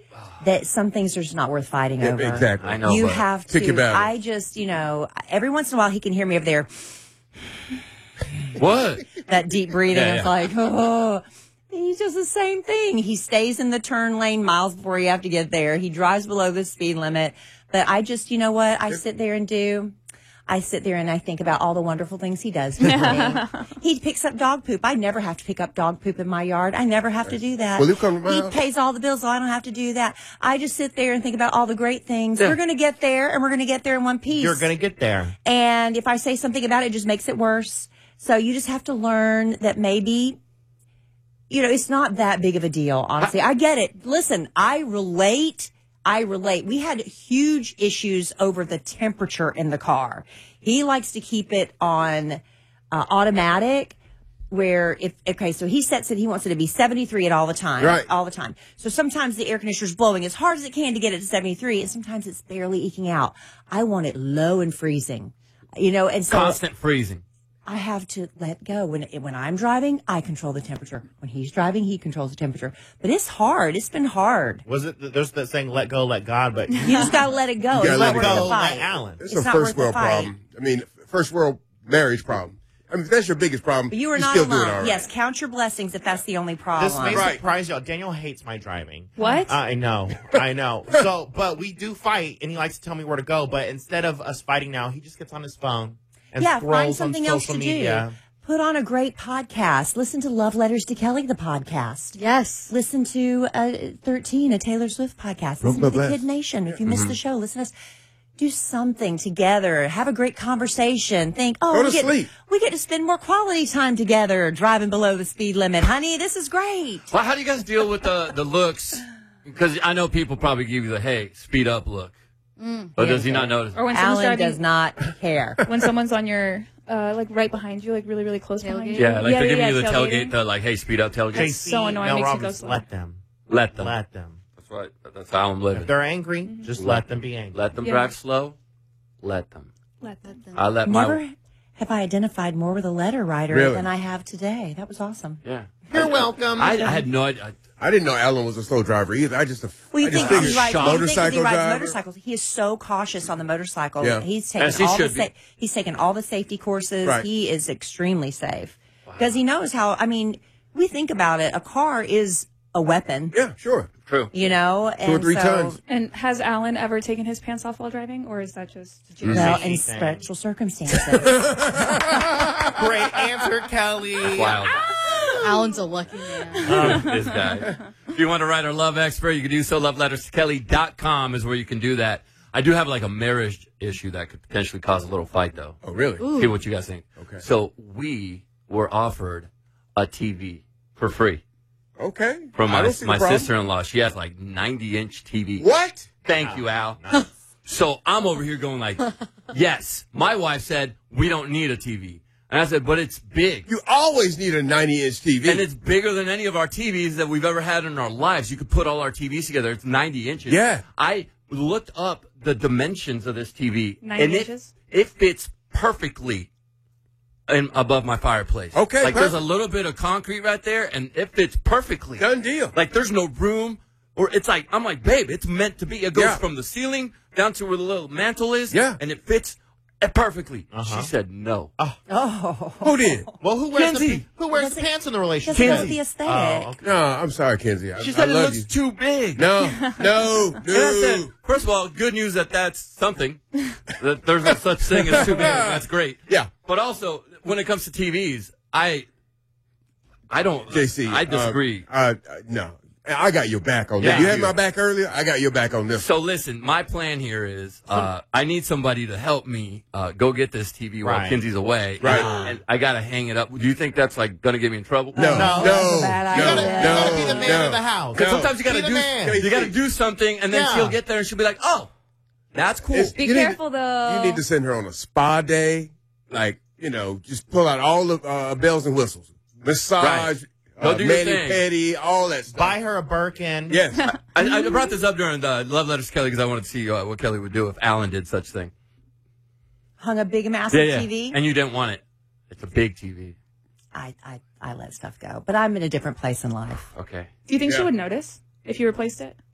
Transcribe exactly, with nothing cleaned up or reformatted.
that some things are just not worth fighting Yeah, over. exactly. I know. You but have pick your to. battle. I just, you know, every once in a while he can hear me over there. What? That deep breathing. Yeah, It's yeah. like, oh. He does the same thing. He stays in the turn lane miles before you have to get there. He drives below the speed limit. But I just, you know what? I sit there and do. I sit there and I think about all the wonderful things he does for me. He picks up dog poop. I never have to pick up dog poop in my yard. I never have to do that. Well, you come to my he house. pays all the bills, so I don't have to do that. I just sit there and think about all the great things. Yeah. We're going to get there, and we're going to get there in one piece. You're going to get there. And if I say something about it, it just makes it worse. So you just have to learn that maybe, you know, it's not that big of a deal, honestly. I get it. Listen, I relate. I relate. We had huge issues over the temperature in the car. He likes to keep it on uh, automatic where if, okay, so he sets it, he wants it to be seventy-three at all the time. Right. All the time. So sometimes the air conditioner's blowing as hard as it can to get it to seventy-three, and sometimes it's barely eking out. I want it low and freezing, you know, and so Constant freezing. I have to let go. When when I'm driving, I control the temperature. When he's driving, he controls the temperature. But it's hard. It's been hard. Was it? There's that saying, "Let go, let God," but You just got to let it go. You It's gotta let not it worth go. the Let fight. Alan. It's, It's a not first worth the world fight. problem. I mean, first world marriage problem. I mean, if that's your biggest problem, But you are you not still do it alone. all right. Yes, count your blessings if that's the only problem. This may Right. surprise y'all. Daniel hates my driving. What? I know, I know. So, but we do fight, and he likes to tell me where to go. But instead of us fighting now, he just gets on his phone and Yeah, scrolls find on something else social to media. do. Put on a great podcast. Listen to Love Letters to Kelly, the podcast. Yes. Listen to uh, thirteen, a Taylor Swift podcast. Blah, Listen blah, to the blah. Kid Nation. If you missed the show, listen to us. Do something together. Have a great conversation. Think, oh, Go we to get, sleep. we get to spend more quality time together driving below the speed limit. Honey, this is great. Well, how do you guys deal with the, the looks? Because I know people probably give you the, hey, speed up look. But does he not notice? Or when someone's Alan driving, does not care. when someone's on your, uh, like right behind you, like really, really close behind you. Yeah, like they're giving you the tailgating. tailgate, the like, hey, speed up tailgate. That's so annoying, Mel makes you go Robbins, slow. let them. Let them. Let them. That's right. That's how I'm living. If they're angry, just let them be angry. Let them Yeah. drive slow. Let them. Let them. I let my. Never have I identified more with a letter writer Really? than I have today. That was awesome. Yeah. You're welcome. I, I had no idea. I didn't know Alan was a slow driver either. I just, Well, you I just think figured he rides, you think 'cause motorcycle he rides driver. motorcycles. He is so cautious on the motorcycle. Yeah. He's taken As he all the should be. sa- he's taken all the safety courses. Right. He is extremely safe because he knows how. I mean, we think about it. A car is a weapon. Yeah, sure. True. You know, Two or and three so, tons. And has Alan ever taken his pants off while driving, or is that just? Well, She in thing. special circumstances. Great answer, Kelly. Wow. Alan's a lucky man. this guy. If you want to write our love expert, you can do so. love letters to kelly dot com is where you can do that. I do have like a marriage issue that could potentially cause a little fight, though. Oh, really? See what you guys think. Okay. So we were offered a T V for free Okay. from I my, don't see the my problem. sister-in-law. She has like ninety inch T V. What? Thank you, Al. So I'm over here going like, yes. My wife said, we don't need a T V. And I said, but it's big. You always need a ninety inch T V. And it's bigger than any of our T Vs that we've ever had in our lives. You could put all our T Vs together. It's ninety inches. Yeah. I looked up the dimensions of this T V. ninety and inches? It, it fits perfectly in, above my fireplace. Okay, Like there's a perfect. little bit of concrete right there, and it fits perfectly. Done deal. Like there's no room. Or it's like, I'm like, babe, it's meant to be. It goes Yeah. from the ceiling down to where the little mantle is. Yeah. And it fits perfectly. Uh-huh. She said no. oh, Who did? Well, who wears Kenzie. the who wears the Doesn't- pants in the relationship? doesn't go Kenzie. with the aesthetic. Oh, okay. No, I'm sorry, Kenzie. I, She I said it love looks you. too big. No, no, And I said, no. first of all, good news that that's something. That there's no such thing as too big. That's great. Yeah. But also, when it comes to T Vs, I, I don't. J C. I disagree. Uh, uh, no. I got your back on Yeah. that. You had my back earlier. I got your back on this. So listen, my plan here is uh, I need somebody to help me uh, go get this T V while Right. Kenzie's away. Right. And, and I gotta hang it up. Do you think that's like gonna get me in trouble? No, No. no, That's a bad no, idea. You gotta, you gotta be the no, man no. of the house. Because No. sometimes you gotta Be the do man. you gotta do something, and then Yeah. she'll get there and she'll be like, "Oh, that's cool." It's- Be You need to- careful though. You need to send her on a spa day. Like, you know, just pull out all the uh, bells and whistles. Massage, Go uh, do your mani thing. pedi, all that stuff. Buy her a Birkin. Yes. I, I brought this up during the Love Letters to Kelly because I wanted to see uh, what Kelly would do if Alan did such thing. Hung a big massive T V. And you didn't want it. It's a big T V. I, I, I let stuff go, but I'm in a different place in life. Okay. Do you think she Yeah. would notice if you replaced it?